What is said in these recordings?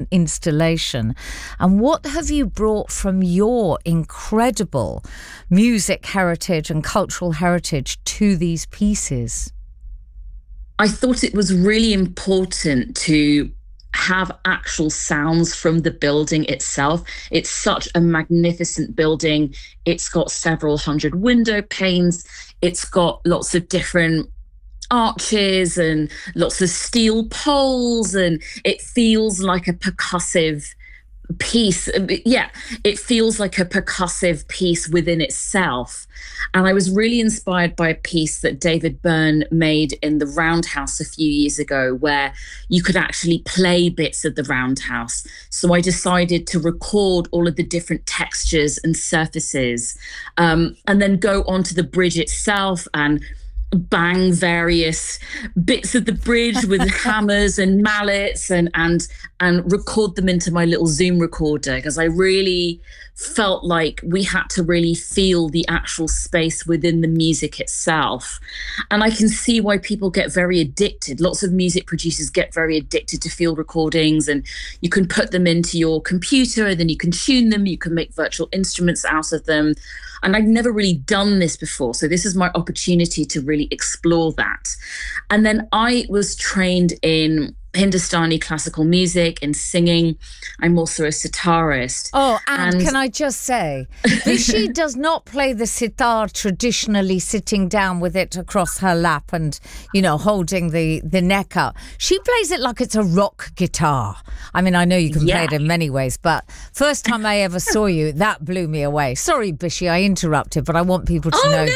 an installation. And what have you brought from your incredible music heritage and cultural heritage to these pieces? I thought it was really important to have actual sounds from the building itself. It's such a magnificent building. It's got several hundred window panes. It's got lots of different arches and lots of steel poles, and it feels like a percussive piece. Yeah, it feels like a percussive piece within itself. And I was really inspired by a piece that David Byrne made in the Roundhouse a few years ago, where you could actually play bits of the Roundhouse. So I decided to record all of the different textures and surfaces, and then go onto the bridge itself and bang various bits of the bridge with hammers and mallets and record them into my little Zoom recorder, because I really felt like we had to really feel the actual space within the music itself. And I can see why people get very addicted. Lots of music producers get very addicted to field recordings, and you can put them into your computer and then you can tune them, you can make virtual instruments out of them. And I've never really done this before. So this is my opportunity to really explore that. And then I was trained in Hindustani classical music and singing. I'm also a sitarist. Oh, and can I just say, Vishy does not play the sitar traditionally sitting down with it across her lap and, you know, holding the neck up. She plays it like it's a rock guitar. I mean, I know you can play it in many ways, but first time I ever saw you, that blew me away. Sorry, Vishy, I interrupted, but I want people to know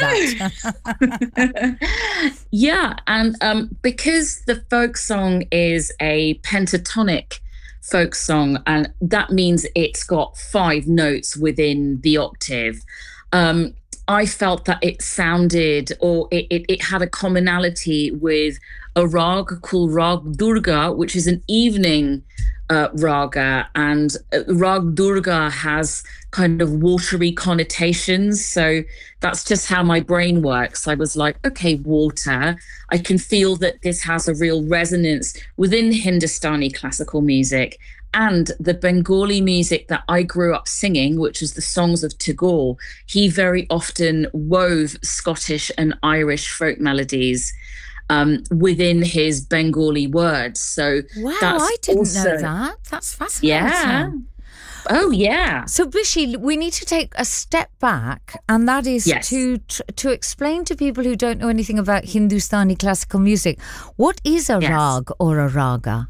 that. Yeah, and because the folk song is a pentatonic folk song, and that means it's got 5 notes within the octave. I felt that it sounded, or it had a commonality with a rag called Rag Durga, which is an evening raga, and Rag Durga has kind of watery connotations. So that's just how my brain works. I was like, okay, water. I can feel that this has a real resonance within Hindustani classical music and the Bengali music that I grew up singing, which is the songs of Tagore. He very often wove Scottish and Irish folk melodies within his Bengali words. So wow, I didn't know that. That's fascinating. Yeah. Oh, yeah. So, Vishy, we need to take a step back, and that is to explain to people who don't know anything about Hindustani classical music, what is a rag or a raga?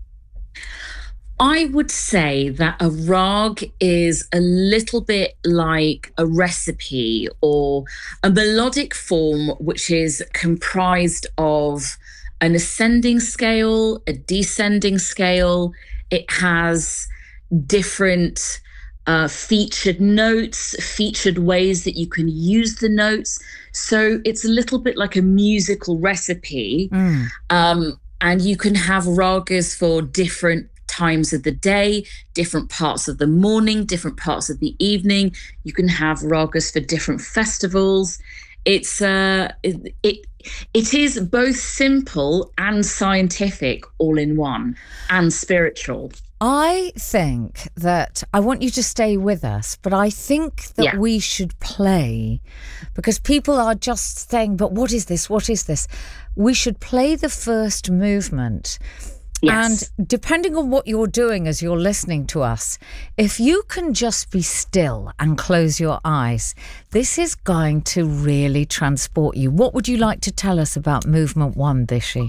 I would say that a rag is a little bit like a recipe or a melodic form which is comprised of an ascending scale, a descending scale. It has different featured notes, featured ways that you can use the notes. So it's a little bit like a musical recipe. And you can have ragas for different times of the day, different parts of the morning, different parts of the evening. You can have ragas for different festivals. It is both simple and scientific all in one, and spiritual. I think that I want you to stay with us, but I think that we should play, because people are just saying, but what is this? What is this? We should play the first movement. Yes. And depending on what you're doing as you're listening to us, if you can just be still and close your eyes, this is going to really transport you. What would you like to tell us about Movement 1, Vishy?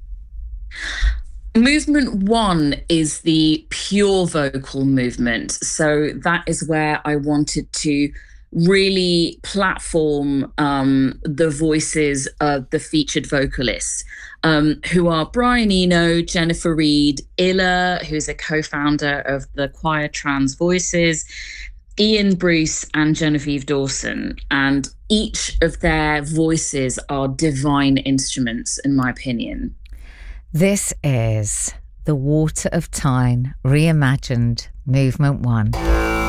Movement 1 is the pure vocal movement. So that is where I wanted to really platform the voices of the featured vocalists, who are Brian Eno, Jennifer Reed, Illa, who's a co-founder of the choir Trans Voices, Ian Bruce and Genevieve Dawson. And each of their voices are divine instruments, in my opinion. This is The Water of Tyne, reimagined, Movement 1.